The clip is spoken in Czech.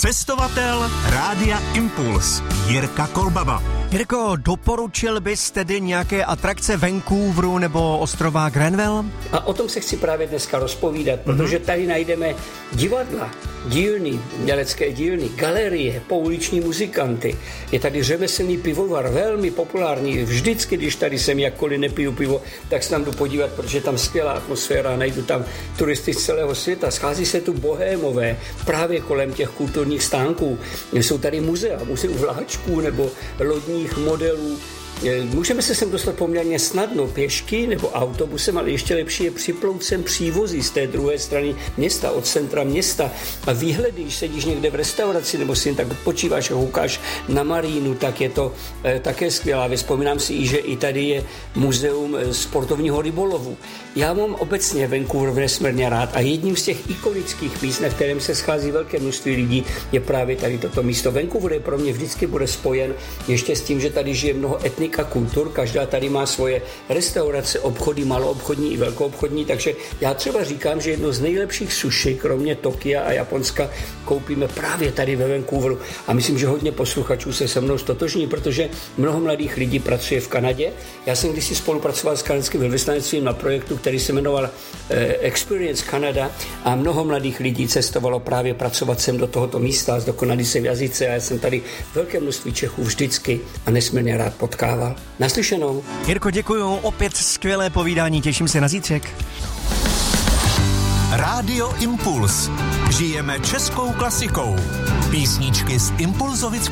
Cestovatel Rádia Impuls Jirka Kolbaba. Jirko, doporučil bys tedy nějaké atrakce Vancouveru nebo ostrova Granville? A o tom se chci právě dneska rozpovídat, protože tady najdeme divadla, dílny, umělecké dílny, galerie, pouliční muzikanty. Je tady řemeslný pivovar, velmi populární. Vždycky, když tady jsem jakkoliv nepiju pivo, tak se tam jdu podívat, protože je tam skvělá atmosféra, najdu tam turisty z celého světa. Schází se tu bohémové právě kolem těch kulturních stánků. Jsou tady muzea, muzeum vláčků nebo lodních modelů. Můžeme se sem dostat poměrně snadno pěšky nebo autobusem, ale ještě lepší je připlout sem přívozy z té druhé strany města, od centra města. A výhledy, když sedíš někde v restauraci nebo si jen tak odpočíváš a koukáš na marínu, tak je to také skvělá věc. Vzpomínám si, že i tady je muzeum sportovního rybolovu. Já mám obecně Vancouver nesmírně rád a jedním z těch ikonických míst, na kterém se schází velké množství lidí, je právě tady toto místo. Vancouver je pro mě vždycky bude spojen ještě s tím, že tady žije mnoho etnik a kultur, každá tady má svoje restaurace, obchody, maloobchodní i velkoobchodní, takže já třeba říkám, že jedno z nejlepších sushi, kromě Tokia a Japonska, koupíme právě tady ve Vancouveru a myslím, že hodně posluchačů se se mnou stotožní, protože mnoho mladých lidí pracuje v Kanadě. Já jsem kdysi spolupracoval s kanadským velvyslanectvím na projektu, který se jmenoval Experience Canada a mnoho mladých lidí cestovalo právě pracovat sem do tohoto místa, zdokonalí se v jazyce a já jsem tady velké množství Čechů vždycky a nesmírně rád potkával. Naslyšenou. Jirko, děkuju, opět skvělé povídání, těším se na zítřek. Rádio Impuls. Žijeme českou klasikou. Písničky z impulzovické